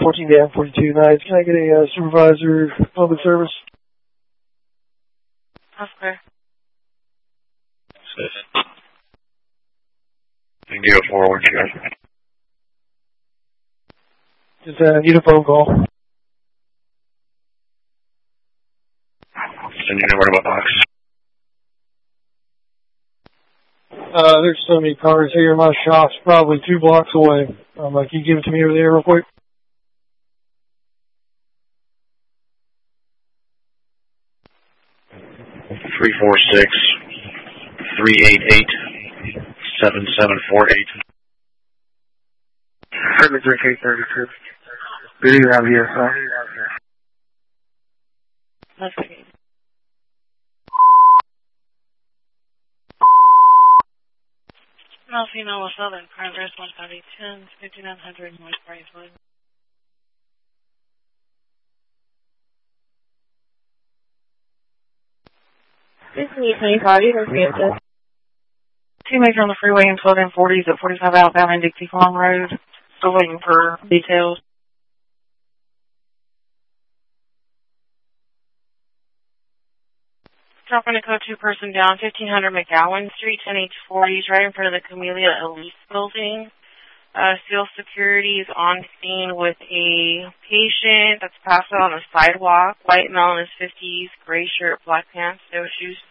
14 to M42 nights. Can I get a supervisor public service? Okay. Indio 4, Just need a phone call. Send you over to my box. There's so many cars here. My shop's probably 2 blocks away. Can you give it to me over there real quick? Three 388-7748. Certainly 3832. Good do you have here, sir? Okay. Melfino was Southern, progress 15010, 5900 North Bracewood. This is E25, you can see it. Two major on the freeway in 12 and 40s at 45 outbound and Dixie Farm Road. Still waiting for details. Dropping a code 2 person down, 1500 McGowan Street, 10H40s, right in front of the Camellia Elise building. Seal Security is on scene with a patient that's passed out on the sidewalk. White male in his 50s, gray shirt, black pants, no shoes.